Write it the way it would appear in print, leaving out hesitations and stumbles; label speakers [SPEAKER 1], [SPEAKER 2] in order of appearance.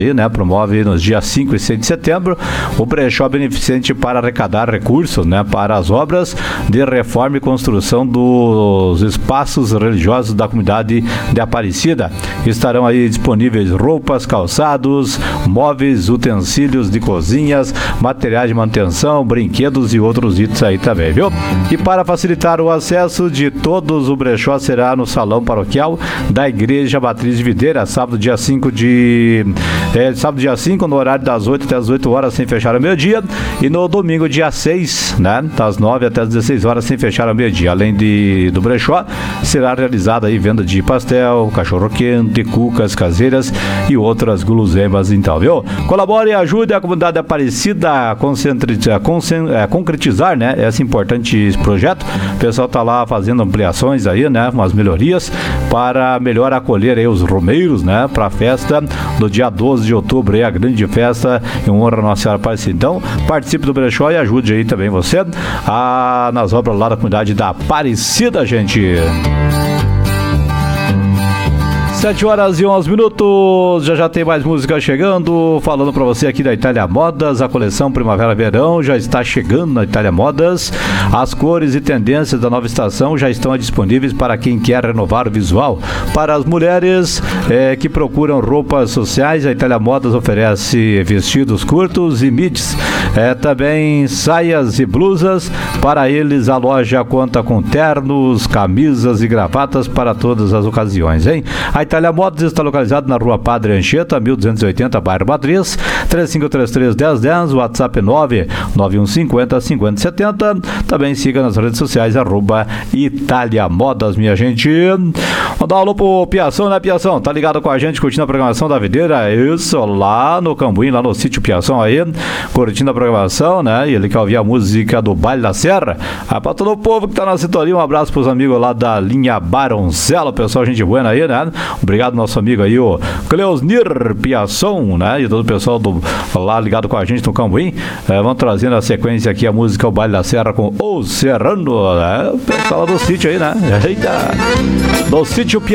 [SPEAKER 1] né, promove nos dias 5 e 6 de setembro o brechó beneficente para arrecadar recursos, né, para as obras de reforma e construção dos espaços religiosos da comunidade de Aparecida. Estarão aí disponíveis roupas, calçados, móveis, utensílios de cozinhas, materiais de manutenção, brinquedos e outros itens aí também, viu? E para facilitar o acesso de todos, o brechó será no Salão Paroquial da Igreja Matriz de Videira, sábado dia 5 no horário das 8 até as 8 horas, sem fechar ao meio-dia, e no domingo dia 6, né, das 9 até as 16 horas, sem fechar ao meio-dia. Além do brechó, será realizada aí venda de pastel, cachorro-quente, cucas caseiras e outras guloseimas, então, viu? Colabore e ajude a comunidade Aparecida a concretizar, né, esse importante projeto. O pessoal tá lá fazendo ampliações aí, né, umas melhorias para melhor acolher aí os romeiros, né, para a festa do dia 12 de outubro, aí a grande festa em honra a Nossa Senhora Aparecida. Então, participe do brechó e ajude aí também você nas obras lá da comunidade da Aparecida, gente. 7 horas e 11 minutos, já tem mais música chegando, falando pra você aqui da Itália Modas. A coleção Primavera-Verão já está chegando na Itália Modas. As cores e tendências da nova estação já estão disponíveis para quem quer renovar o visual. Para as mulheres que procuram roupas sociais, a Itália Modas oferece vestidos curtos e midis, também saias e blusas. Para eles, a loja conta com ternos, camisas e gravatas para todas as ocasiões, hein? A Itália Modas está localizada na Rua Padre Anchieta, 1280, bairro Matriz, 3533-1010, WhatsApp 99150-5070. Também siga nas redes sociais, @Itália Modas, minha gente. Vamos dar um alô pro Piação, né, Piação? Tá ligado com a gente, curtindo a programação da Videira? Isso, lá no Cambuim, lá no sítio Piação aí, curtindo a programação, né? E ele quer ouvir a música do Baile da Serra. Pra todo o povo que tá na sintonia, um abraço pros amigos lá da linha Baroncelo, pessoal, gente boa aí, né? Obrigado, nosso amigo aí, o Cleosnir Piação, né? E todo o pessoal lá ligado com a gente no Cambuim. Vamos trazendo a sequência aqui, a música O Baile da Serra com O Serrano, né? O pessoal do sítio aí, né? Eita! Do sítio Piação.